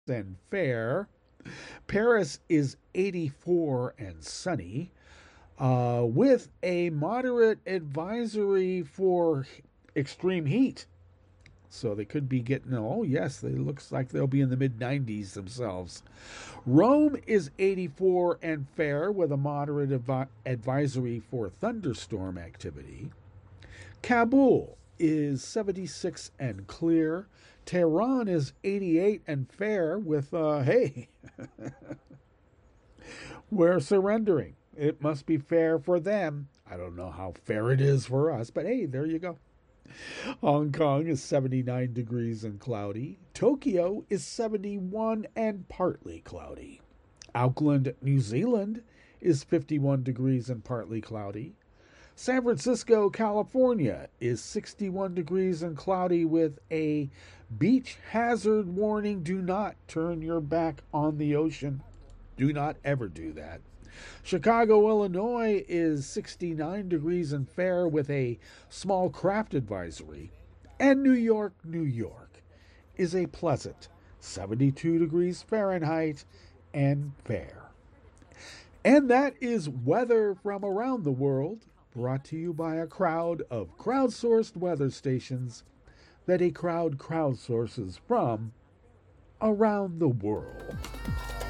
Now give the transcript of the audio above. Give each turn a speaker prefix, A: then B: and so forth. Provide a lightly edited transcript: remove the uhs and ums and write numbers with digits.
A: and fair. Paris is 84 and sunny, with a moderate advisory for extreme heat. So they could be getting, oh, yes, they looks like they'll be in the mid 90s themselves. Rome is 84 and fair with a moderate advisory for thunderstorm activity. Kabul is 76 and clear. Tehran is 88 and fair with, hey, we're surrendering. It must be fair for them. I don't know how fair it is for us, but hey, there you go. Hong Kong is 79 degrees and cloudy. Tokyo is 71 and partly cloudy. Auckland, New Zealand is 51 degrees and partly cloudy. San Francisco, California is 61 degrees and cloudy with a beach hazard warning. Do not turn your back on the ocean. Do not ever do that. Chicago, Illinois is 69 degrees and fair with a small craft advisory. And New York, New York is a pleasant 72 degrees Fahrenheit and fair. And that is weather from around the world, brought to you by a crowd of crowdsourced weather stations that a crowd crowdsources from around the world.